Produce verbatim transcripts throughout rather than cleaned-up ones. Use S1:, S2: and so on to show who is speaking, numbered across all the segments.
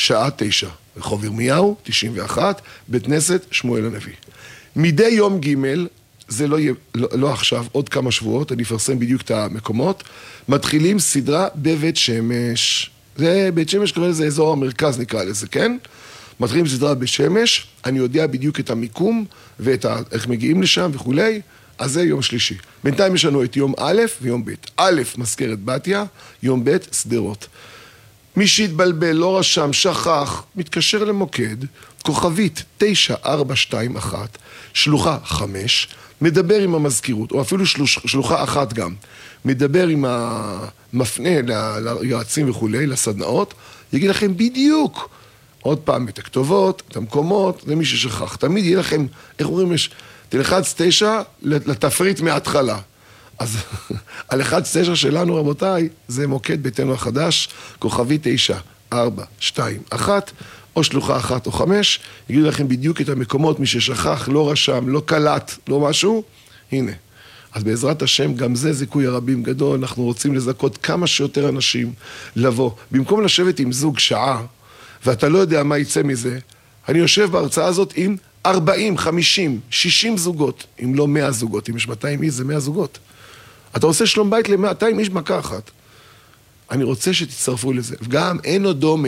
S1: שעה תשע, רחוב ירמיהו, תשעים ואחת, בית כנסת שמואל הנביא. מדי יום ג', זה לא יהיה, לא, לא עכשיו, עוד כמה שבועות, אני אפרסם בדיוק את המקומות, מתחילים סדרה בבית שמש. זה, בית שמש קורא לזה אזור המרכז נקרא לזה, כן? מתחילים סדרה בשמש, אני יודע בדיוק את המיקום, ואת ה, איך מגיעים לשם וכולי, אז זה יום שלישי. בינתיים יש לנו את יום א' ויום ב'. א', מזכרת בתיה, יום ב', סדרות. מי שהתבלבל, לא רשם, שכח, מתקשר למוקד, כוכבית תשע ארבע שתיים אחת, שלוחה חמש, מדבר עם המזכירות, או אפילו שלוש, שלוחה אחת גם, מדבר עם המפנה ליועצים וכולי, לסדנאות, יגיד לכם בדיוק, עוד פעם, את הכתובות, את המקומות, זה מי ששכח. תמיד יהיה לכם, איך אומרים, יש, תלחץ תשע לתפריט מההתחלה. אז על אחד תשע שלנו, רבותיי, זה מוקד ביתנו החדש, כוכבי תשע, ארבע, שתיים, אחת, או שלוחה אחת או חמש, יגידו לכם בדיוק את המקומות, מי ששכח, לא רשם, לא קלט, לא משהו, הנה. אז בעזרת השם, גם זה זיכוי הרבים גדול, אנחנו רוצים לזכות כמה שיותר אנשים לבוא. במקום לשבת עם זוג שעה, ואתה לא יודע מה יצא מזה, אני יושב בהרצאה הזאת עם ארבעים, חמישים, שישים זוגות, אם לא מאה זוגות, אם יש מאתיים איש זה מאה זוגות. אתה עושה שלום בית ל-מאתיים איש מכה אחת. אני רוצה שתצטרפו לזה. וגם אין עוד דומה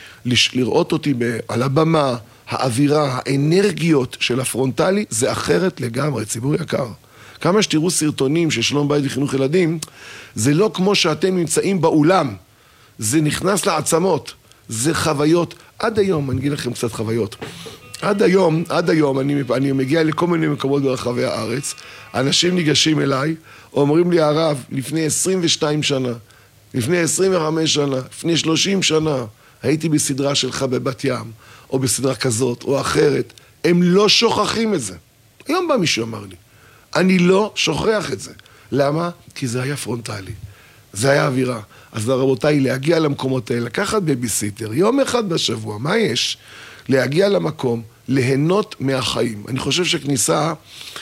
S1: לראות אותי על הבמה, האווירה, האנרגיות של הפרונטלי, זה אחרת לגמרי, ציבור יקר. כמה שתראו סרטונים של שלום בית וחינוך ילדים, זה לא כמו שאתם נמצאים באולם. זה נכנס לעצמות. זה חוויות. עד היום, אני אגיד לכם קצת חוויות. עד היום, עד היום, אני, אני מגיע לכל מיני מקומות ברחבי הארץ, אנשים ניגשים אליי, אומרים לי, הרב, לפני עשרים ושתיים שנה, לפני עשרים וחמש שנה, לפני שלושים שנה, הייתי בסדרה שלך בבת ים, או בסדרה כזאת, או אחרת. הם לא שוכחים את זה. היום בא מישהו אמר לי, אני לא שוכח את זה. למה? כי זה היה פרונטלי. זה היה אווירה. אז רבותיי, להגיע למקומות האלה, לקחת בייביסיטר, יום אחד בשבוע, מה יש? להגיע למקום, ליהנות מהחיים. אני חושב שכניסה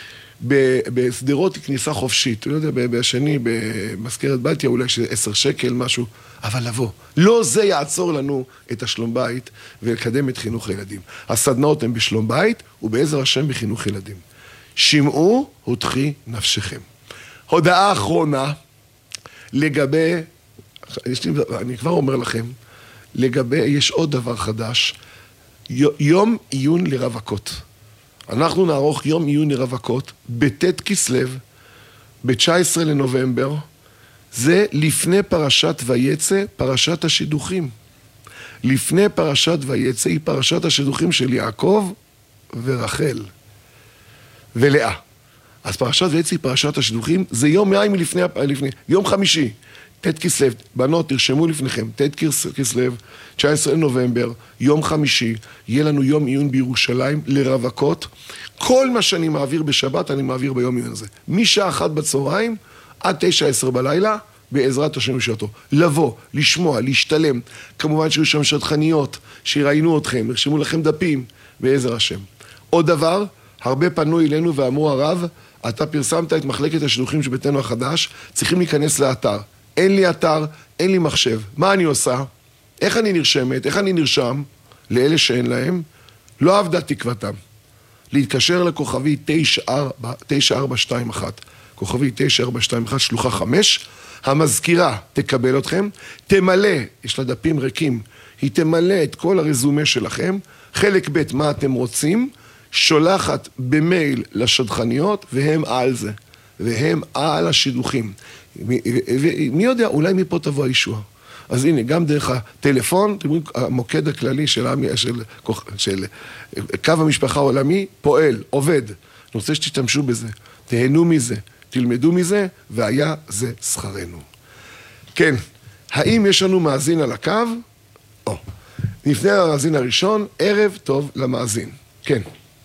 S1: בסדרות היא כניסה חופשית. אני לא יודע, בשני, במזכרת בתיה, אולי עשר שקל, משהו, אבל לבוא. לא זה יעצור לנו את השלום בית ולקדם את חינוך הילדים. הסדנאות הן בשלום בית ובעזר השם בחינוך ילדים. שמעו, הותחי נפשכם. הודעה אחרונה לגבי, אני כבר אומר לכם, לגבי, יש עוד דבר חדש, יום עיון לרווקות. אנחנו נערוך יום עיון לרווקות בט' כסלו, ב-תשעה עשר לנובמבר, זה לפני פרשת ויצא, פרשת השידוכים. לפני פרשת ויצא היא פרשת השידוכים של יעקב ורחל ולאה. אז פרשת ויצא היא פרשת השידוכים, זה יום ימים לפני, לפני, יום חמישי, ט' כסלו, בנות תרשמו לפניכם, ט' כסלו, תשעה עשר לנובמבר, יום חמישי, יהיה לנו יום עיון בירושלים לרווקות. כל מה שאני מעביר בשבת, אני מעביר ביום עיון הזה. משעה אחת בצהריים, עד תשע עשר בלילה, בעזרת השם ושעתו. לבוא, לשמוע, להשתלם. כמובן שיהיו שם שטחניות, שיראיינו אתכם, ירשמו לכם דפים, בעזר השם. עוד דבר, הרבה פנו אלינו ואמרו, הרב, אתה פרסמת את מחלקת השידוכים של ביתנו החדש, צריכים להיכנס לאתר. אין לי אתר, אין לי מחשב. מה אני עושה? איך אני נרשמת? איך אני נרשם? לאלה שאין להם, לא עבדה תקוותם. להתקשר לכוכבי תשע ארבע שתיים אחת. כוכבי תשע ארבע שתיים אחת, שלוחה חמש. המזכירה תקבל אתכם, תמלא, יש לה דפים ריקים, היא תמלא את כל הרזומה שלכם, חלק ב' מה אתם רוצים, שולחת במייל לשדכניות, והם על זה. והם על השידוכים. מי יודע, אולי מפה תבוא הישועה. אז הנה, גם דרך הטלפון, אתם רואים, המוקד הכללי של, של, של קו המשפחה העולמי פועל, עובד. אני רוצה שתשתמשו בזה, תהנו מזה, תלמדו מזה, והיה זה שכרנו. כן, האם יש לנו מאזין על הקו? או. נפנה למאזין הראשון, ערב טוב למאזין. כן.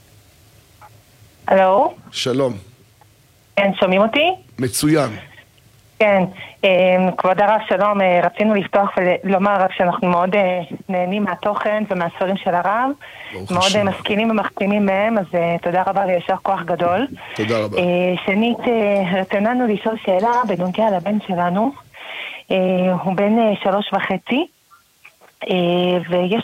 S2: הלו?
S1: שלום.
S2: כן, שומעים אותי?
S1: מצוין.
S2: כן, כבוד הרב שלום, רצינו לפתוח ולומר רק שאנחנו מאוד נהנים מהתוכן ומהספרים של הרב, מאוד משכילים ומחכימים מהם, אז תודה רבה וישר כוח גדול.
S1: תודה רבה.
S2: שנית, רצוננו לשאול שאלה בנוגע לבן שלנו, הוא בן שלוש וחצי, ויש